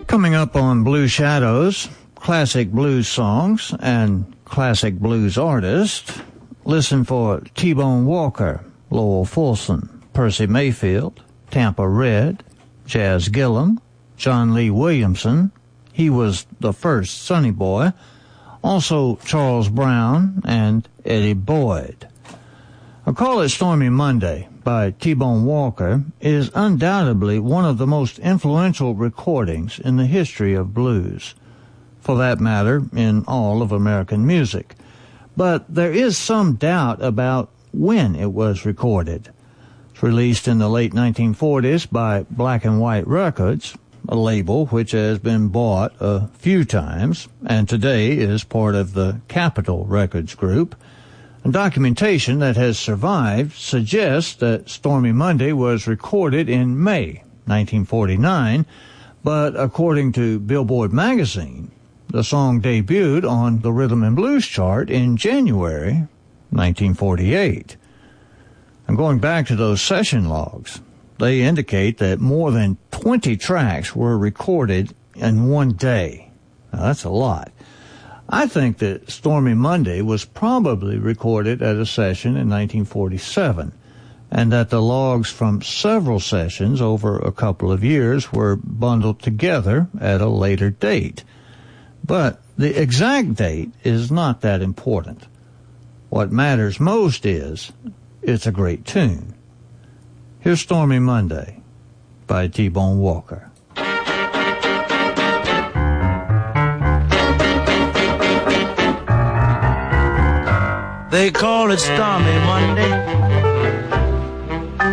Coming up on Blue Shadows, classic blues songs and classic blues artists. Listen for T-Bone Walker, Lowell Fulson, Percy Mayfield, Tampa Red, Jazz Gillum, John Lee Williamson. He was the first Sonny Boy. Also Charles Brown and Eddie Boyd. I Call It Stormy Monday by T-Bone Walker is undoubtedly one of the most influential recordings in the history of blues. For that matter, in all of American music. But there is some doubt about when it was recorded. It's released in the late 1940s by Black and White Records, a label which has been bought a few times, and today is part of the Capitol Records Group. And documentation that has survived suggests that Stormy Monday was recorded in May 1949, but according to Billboard magazine, the song debuted on the Rhythm and Blues chart in January 1948. And going back to those session logs, they indicate that more than 20 tracks were recorded in one day. Now, that's a lot. I think that Stormy Monday was probably recorded at a session in 1947, and that the logs from several sessions over a couple of years were bundled together at a later date. But the exact date is not that important. What matters most is it's a great tune. Here's Stormy Monday by T-Bone Walker. They call it Stormy Monday.